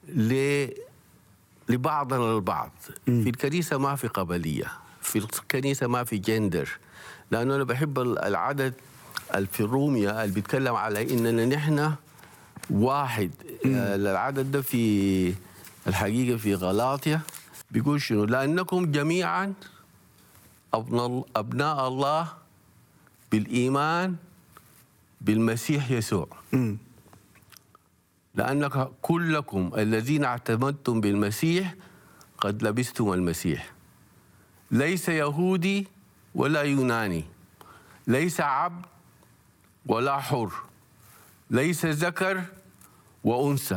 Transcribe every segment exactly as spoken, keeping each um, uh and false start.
ل لبعضنا البعض. في الكنيسة ما في قبلية، في الكنيسة ما في جندر، لأنه أنا بحب العدد في الرومية اللي بيتكلم على إننا نحن واحد. العدد ده في الحقيقة في غلاطيا بيقول شنو؟ لأنكم جميعا أبناء الله بالإيمان بالمسيح يسوع. مم. لأنك كلكم الذين اعتمدتم بالمسيح قد لبستم المسيح، ليس يهودي ولا يوناني، ليس عبد ولا حر، ليس ذكر وأنثى،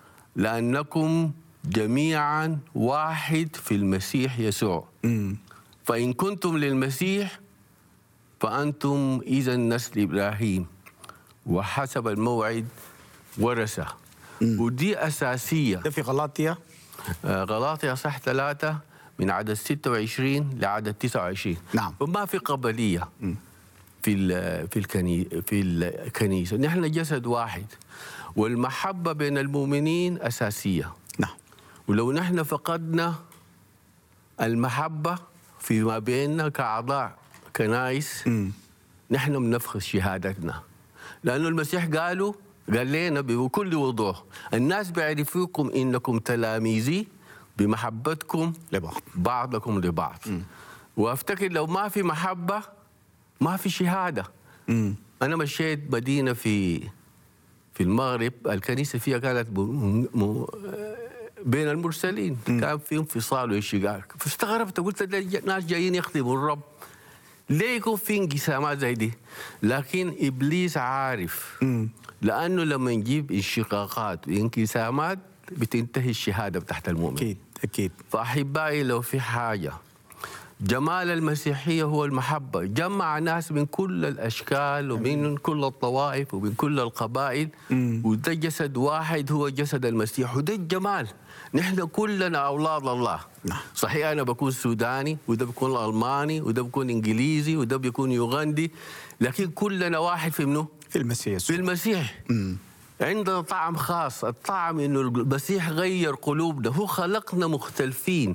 لأنكم جميعا واحد في المسيح يسوع. مم. فإن كنتم للمسيح فأنتم إذا نسل إبراهيم وحسب الموعد ورثة. ودي أساسية. ده في غلاطيا آه، غلاطيا صح ثلاثة من عدد ستة وعشرين لعدد تسعة وعشرين. نعم. فما في قبلية في ال في الكني في الكنيسة، نحن جسد واحد، والمحبة بين المؤمنين أساسية. نعم. ولو نحن فقدنا المحبة فيما بيننا كأعضاء كنائس مم. نحن بنفقد شهادتنا، لأنه المسيح قالوا قال لنا بكل وضوح: الناس بيعرفوكم إنكم تلاميذي بمحبتكم لبعض بعضكم لبعض. م. وأفتكر لو ما في محبة ما في شهادة. مم. أنا مشيت مدينة في في المغرب الكنيسة فيها كانت م... م... بين المرسلين. م. كان في انفصال وانشقاق، فاستغربت قلت الناس جايين يخدموا الرب، ليه يكون في انقسامات زي دي؟ لكن إبليس عارف. مم. لأنه لما نجيب انشقاقات وانقسامات بتنتهي الشهادة تحت المؤمن. أكيد أكيد. فأحبائي لو في حاجة، جمال المسيحية هو المحبة، جمع ناس من كل الأشكال ومن كل الطوائف ومن كل القبائل، وده جسد واحد هو جسد المسيح، وده الجمال. نحن كلنا أولاد الله. صحيح أنا بكون سوداني وده بيكون ألماني وده بيكون إنجليزي وده بيكون يوغندي، لكن كلنا واحد في منه؟ في المسيح يسوع. في المسيح. مم. عندنا طعم خاص، الطعم إنه المسيح غير قلوبنا، هو خلقنا مختلفين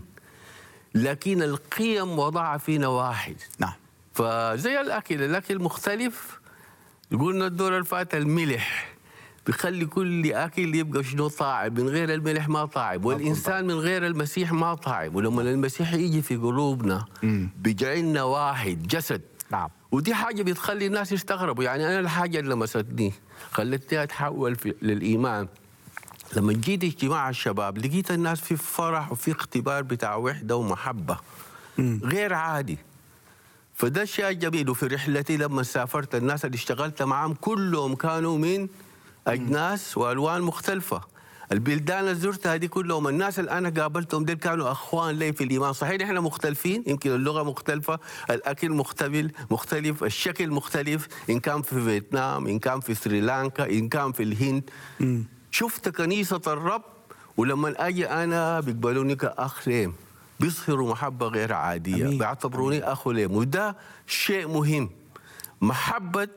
لكن القيم وضعها فينا واحد. نعم. فزي الأكل، الأكل مختلف. قلنا الدور الفات الملح بيخلي كل أكل يبقى شنو طاعم، من غير الملح ما طاعم، والإنسان من غير المسيح ما طاعم. ولما المسيح يجي في قلوبنا بيجعلنا واحد جسد. نعم. ودي حاجة بتخلي الناس يستغربوا. يعني أنا الحاجة اللي لمستني خلتني أتحول للإيمان، لما جيت اجتماع الشباب لقيت الناس في فرح وفي اختبار بتاع وحدة ومحبة م. غير عادي. فده شيء جميل. وفي رحلتي لما سافرت الناس اللي اشتغلت معهم كلهم كانوا من أجناس وألوان مختلفة. البلدان اللي زرتها دي كلهم الناس اللي أنا قابلتهم دول كانوا أخوان لي في الإيمان. صحيح إحنا مختلفين، يمكن اللغة مختلفة، الأكل مختلف مختلف الشكل مختلف، إن كان في فيتنام، إن كان في سريلانكا، إن كان في الهند. م. شفت كنيسة الرب، ولما أجي أنا بيقبلوني كأخ ليم، بيظهروا محبة غير عادية. أمين. بيعتبروني أخو ليم، وده شيء مهم. محبة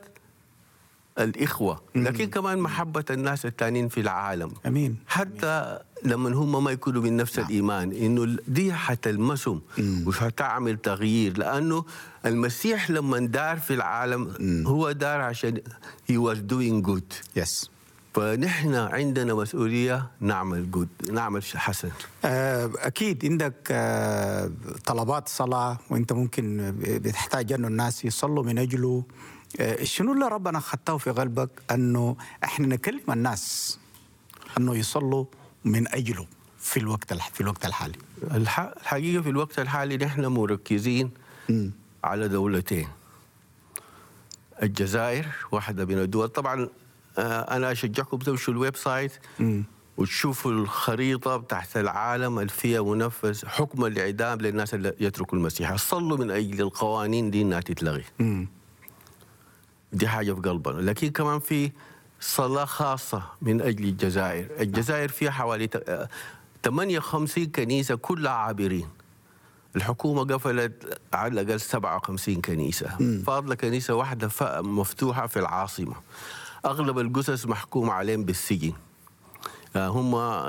الإخوة، لكن مم. كمان محبة الناس التانيين في العالم. أمين. حتى أمين. لما هم ما يكونوا من نفس نعم. الإيمان، إنه دي حتلمسهم وحتعمل تغيير. لأنه المسيح لما دار في العالم مم. هو دار عشان he was doing good. yes. فنحن عندنا مسؤولية نعمل جود، نعمل حسن. أكيد عندك طلبات صلاة وأنت ممكن بتحتاج أنه الناس يصلوا من أجله. شنو اللي ربنا خطاه في قلبك أنه إحنا نكلم الناس أنه يصلوا من أجله في الوقت في الوقت الحالي؟ الحقيقة في الوقت الحالي نحن مركزين م. على دولتين. الجزائر واحدة من الدول. طبعا أنا أشجعكم تمشوا الويب سايت م. وتشوفوا الخريطة تحت العالم اللي فيها منفذ حكم الإعدام للناس اللي يتركوا المسيح. صلوا من أجل القوانين دي إنها تتلغي. م. دي حاجة في قلبنا. لكن كمان في صلاة خاصة من أجل الجزائر. الجزائر فيها حوالي ثمانية وخمسين كنيسة كلها عابرين. الحكومة قفلت على الأقل سبعة وخمسين كنيسة. م. فاضلة كنيسة واحدة مفتوحة في العاصمة. أغلب الجثث محكوم عليهم بالسجن. هم